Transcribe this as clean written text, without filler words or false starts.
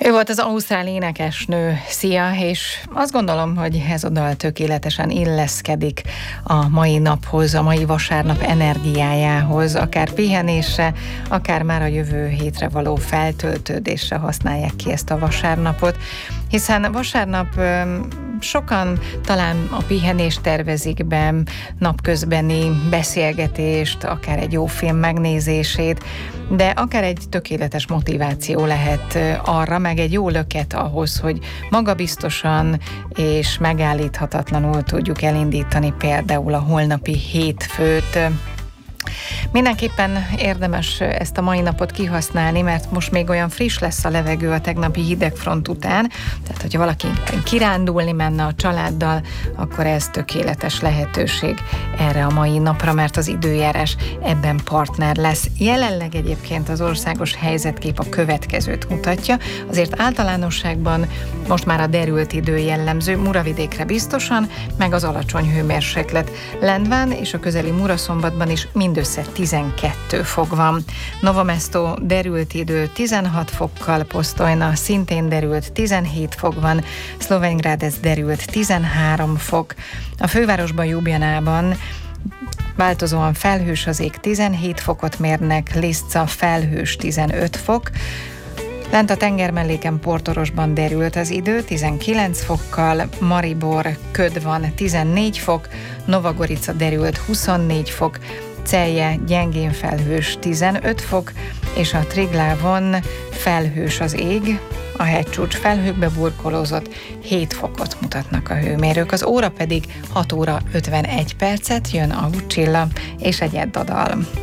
Ő volt az ausztrál énekesnő, Sia, és azt gondolom, hogy ez a dal tökéletesen illeszkedik a mai naphoz, a mai vasárnap energiájához, akár pihenésre, akár már a jövő hétre való feltöltődésre használják ki ezt a vasárnapot, hiszen vasárnap sokan talán a pihenést tervezik be, napközbeni beszélgetést, akár egy jó film megnézését, de akár egy tökéletes motiváció lehet arra, meg egy jó löket ahhoz, hogy magabiztosan és megállíthatatlanul tudjuk elindítani például a holnapi hétfőt. Mindenképpen érdemes ezt a mai napot kihasználni, mert most még olyan friss lesz a levegő a tegnapi hidegfront után, tehát hogyha valaki kirándulni menne a családdal, akkor ez tökéletes lehetőség erre a mai napra, mert az időjárás ebben partner lesz. Jelenleg egyébként az országos helyzetkép a következőt mutatja, azért általánosságban most már a derült idő jellemző, Muravidékre biztosan, meg az alacsony hőmérséklet. Lendván és a közeli Muraszombatban is mindössze 12 fok van. Nova Mesto derült idő 16 fokkal, Postojna szintén derült 17 fok van, Szlovenygrád ez derült 13 fok. A fővárosban, Ljubljanában változóan felhős az ég, 17 fokot mérnek, Lisza felhős 15 fok, lent a tengermelléken Portorosban derült az idő 19 fokkal, Maribor köd van 14 fok, Nova Gorica derült 24 fok, Celje gyengén felhős 15 fok, és a Triglávon felhős az ég, a hegycsúcs felhőkbe burkolózott, 7 fokot mutatnak a hőmérők, az óra pedig 6 óra 51 percet, jön a Csilla és egy Edda dal.